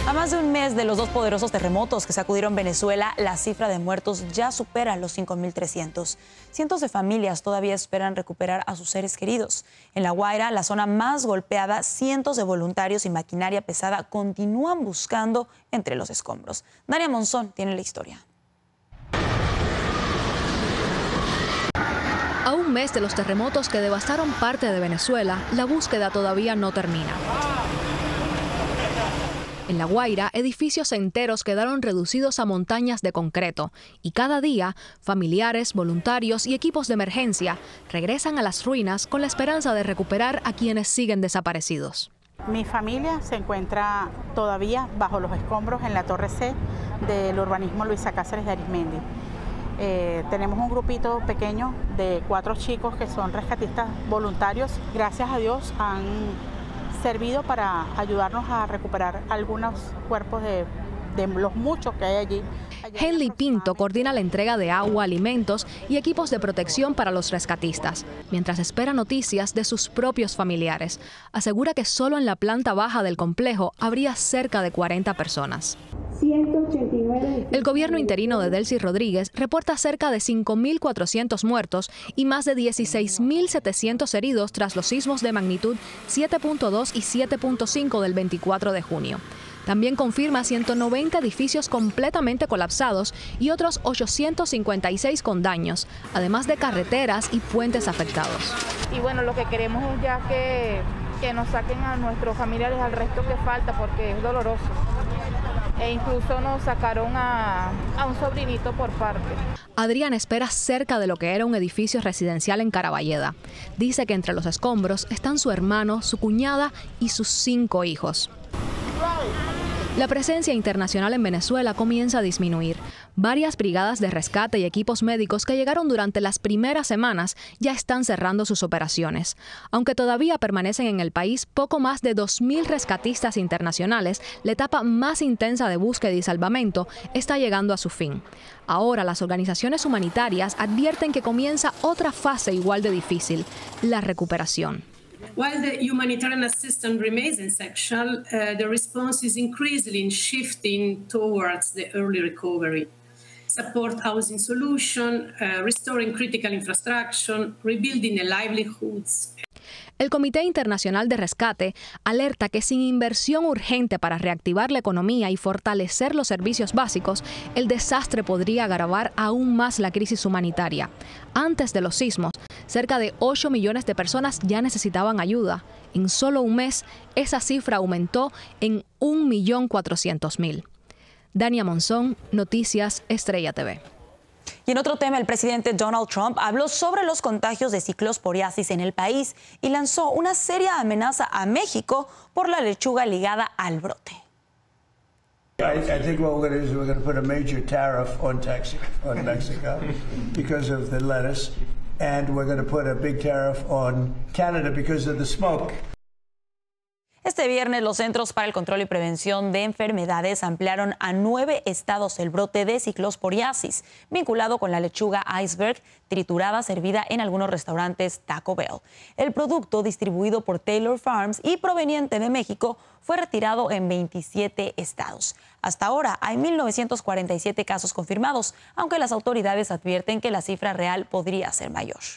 A más de un mes de los dos poderosos terremotos que sacudieron Venezuela, la cifra de muertos ya supera los 5.300. Cientos de familias todavía esperan recuperar a sus seres queridos. En La Guaira, la zona más golpeada, cientos de voluntarios y maquinaria pesada continúan buscando entre los escombros. Dania Monzón tiene la historia. A un mes de los terremotos que devastaron parte de Venezuela, la búsqueda todavía no termina. En La Guaira, edificios enteros quedaron reducidos a montañas de concreto y cada día, familiares, voluntarios y equipos de emergencia regresan a las ruinas con la esperanza de recuperar a quienes siguen desaparecidos. Mi familia se encuentra todavía bajo los escombros en la Torre C del urbanismo Luisa Cáceres de Arismendi. Tenemos un grupito pequeño de 4 chicos que son rescatistas voluntarios. Gracias a Dios han servido para ayudarnos a recuperar algunos cuerpos de los muchos que hay allí. Henley Pinto coordina la entrega de agua, alimentos y equipos de protección para los rescatistas, mientras espera noticias de sus propios familiares. Asegura que solo en la planta baja del complejo habría cerca de 40 personas. 189. El gobierno interino de Delcy Rodríguez reporta cerca de 5.400 muertos y más de 16.700 heridos tras los sismos de magnitud 7.2 y 7.5 del 24 de junio. También confirma 190 edificios completamente colapsados y otros 856 con daños, además de carreteras y puentes afectados. Y bueno, lo que queremos es ya que nos saquen a nuestros familiares al resto que falta, porque es doloroso. E incluso nos sacaron a un sobrinito por parte. Adrián espera cerca de lo que era un edificio residencial en Caraballeda. Dice que entre los escombros están su hermano, su cuñada y sus 5 hijos. La presencia internacional en Venezuela comienza a disminuir. Varias brigadas de rescate y equipos médicos que llegaron durante las primeras semanas ya están cerrando sus operaciones. Aunque todavía permanecen en el país, poco más de 2.000 rescatistas internacionales, la etapa más intensa de búsqueda y salvamento está llegando a su fin. Ahora las organizaciones humanitarias advierten que comienza otra fase igual de difícil, la recuperación. While the humanitarian assistance remains essential, the response is increasingly shifting towards the early recovery. Support housing solution, restoring critical infrastructure, rebuilding the livelihoods. El Comité Internacional de Rescate alerta que sin inversión urgente para reactivar la economía y fortalecer los servicios básicos, el desastre podría agravar aún más la crisis humanitaria. Antes de los sismos, cerca de 8 millones de personas ya necesitaban ayuda. En solo un mes, esa cifra aumentó en 1.400.000. Dania Monzón, Noticias Estrella TV. Y en otro tema, el presidente Donald Trump habló sobre los contagios de ciclosporiasis en el país y lanzó una seria amenaza a México por la lechuga ligada al brote. I think what we're going to do is we're going to put a major tariff on Mexico because of the lettuce, and we're going to put a big tariff on Canada because of the smoke. Este viernes, los Centros para el Control y Prevención de Enfermedades ampliaron a 9 estados el brote de ciclosporiasis, vinculado con la lechuga iceberg triturada servida en algunos restaurantes Taco Bell. El producto, distribuido por Taylor Farms y proveniente de México, fue retirado en 27 estados. Hasta ahora hay 1.947 casos confirmados, aunque las autoridades advierten que la cifra real podría ser mayor.